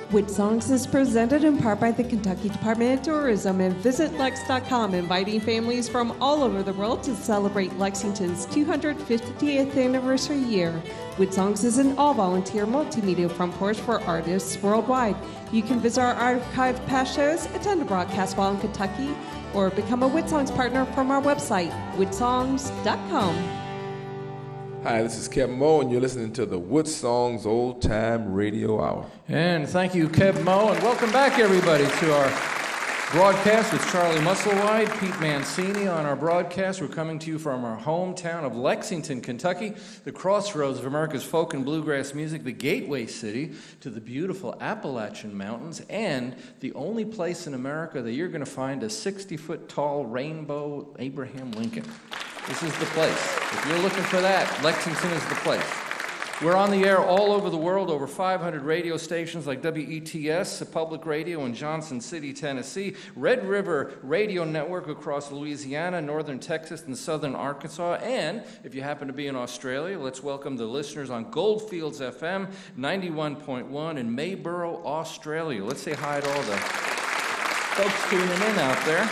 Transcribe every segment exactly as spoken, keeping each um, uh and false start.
Wood Songs is presented in part by the Kentucky Department of Tourism and Visit Lex dot com, inviting families from all over the world to celebrate Lexington's two hundred fiftieth anniversary year. Wood Songs is an all-volunteer multimedia front porch for artists worldwide. You can visit our archived past shows, attend a broadcast while in Kentucky, or become a Wood Songs partner from our website, wood songs dot com. Hi, this is Kevin Moe, and you're listening to the Wood Songs Old Time Radio Hour. And thank you, Kev Moe, and welcome back, everybody, to our broadcast with Charlie Musselwhite, Pete Mancini on our broadcast. We're coming to you from our hometown of Lexington, Kentucky, the crossroads of America's folk and bluegrass music, the gateway city to the beautiful Appalachian Mountains, and the only place in America that you're going to find a sixty-foot tall rainbow Abraham Lincoln. This is the place. If you're looking for that, Lexington is the place. We're on the air all over the world, over five hundred radio stations like W E T S, Public Radio in Johnson City, Tennessee, Red River Radio Network across Louisiana, northern Texas, and southern Arkansas. And if you happen to be in Australia, let's welcome the listeners on Goldfields F M, ninety-one point one in Mayboro, Australia. Let's say hi to all the folks tuning in out there.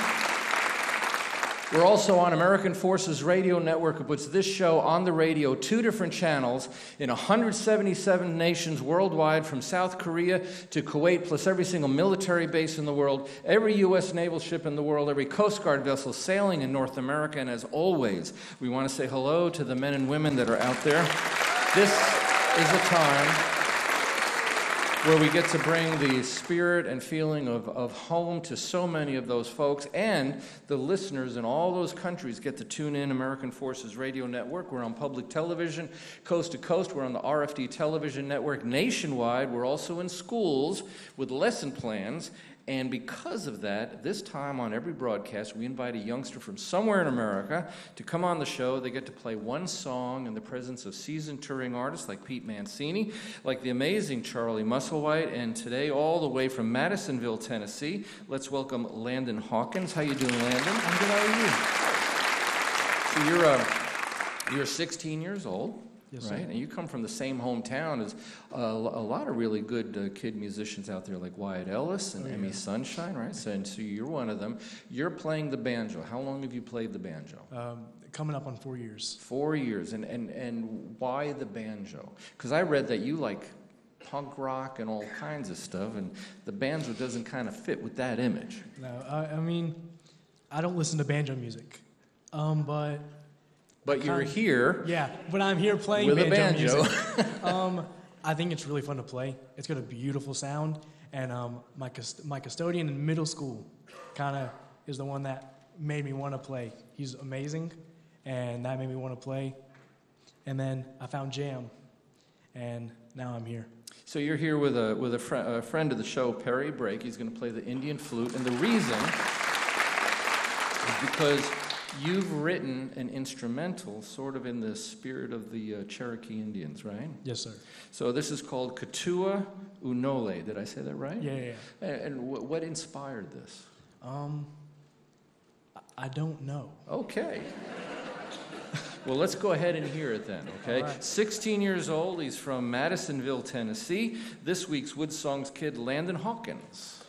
We're also on American Forces Radio Network, which puts this show on the radio, two different channels in one hundred seventy-seven nations worldwide, from South Korea to Kuwait, plus every single military base in the world, every U S naval ship in the world, every Coast Guard vessel sailing in North America. And as always, we want to say hello to the men and women that are out there. This is a time where we get to bring the spirit and feeling of, of home to so many of those folks, and the listeners in all those countries get to tune in American Forces Radio Network. We're on public television, coast to coast. We're on the R F D television network nationwide. We're also in schools with lesson plans. And because of that, this time on every broadcast, we invite a youngster from somewhere in America to come on the show. They get to play one song in the presence of seasoned touring artists like Pete Mancini, like the amazing Charlie Musselwhite, and today, all the way from Madisonville, Tennessee, let's welcome Landon Hawkins. How you doing, Landon? I'm good. How are you? So you're, uh, you're sixteen years old. Yes, right? sir. And you come from the same hometown as uh, a lot of really good uh, kid musicians out there, like Wyatt Ellis and oh, Emmy yeah. Sunshine, right? So, and so you're one of them. You're playing the banjo. How long have you played the banjo? Um, coming up on four years. Four years. And, and, and why the banjo? Because I read that you like punk rock and all kinds of stuff, and the banjo doesn't kind of fit with that image. No, I, I mean, I don't listen to banjo music, um, but... But you're kind of, here. Yeah, but I'm here playing with banjo, a banjo. music. um, I think it's really fun to play. It's got a beautiful sound, and um, my cust- my custodian in middle school kind of is the one that made me want to play. He's amazing, and that made me want to play. And then I found jam, and now I'm here. So you're here with a with a, fr- a friend of the show, Perry Brake. He's going to play the Indian flute, and the reason is because you've written an instrumental sort of in the spirit of the uh, Cherokee Indians, right? Yes, sir. So this is called Katua Unole. Did I say that right? Yeah, yeah, yeah. And, and w- what inspired this? Um, I don't know. Okay. Well, let's go ahead and hear it then, okay? All right. sixteen years old. He's from Madisonville, Tennessee. This week's Wood Songs kid, Landon Hawkins.